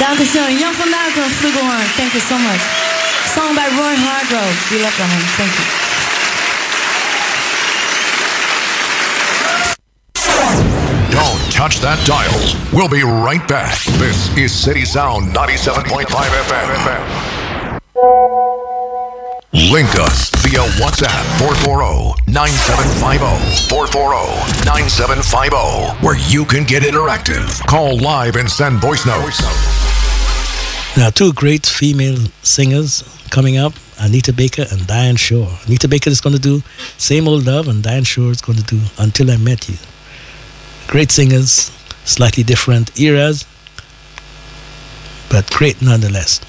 Dankeschön. Jan van Duiken, flugelhorn. Thank you so much. Song by Roy Hargrove. Die lekker, man. Thank you. Don't touch that dial. We'll be right back. This is City Sound 97.5 FM. Link us via WhatsApp 440-9750. 440-9750. Where you can get interactive. Call live and send voice notes. There are two great female singers coming up, Anita Baker and Diane Shore. Anita Baker is going to do Same Old Love, and Diane Shore is going to do Until I Met You. Great singers, slightly different eras, but great nonetheless.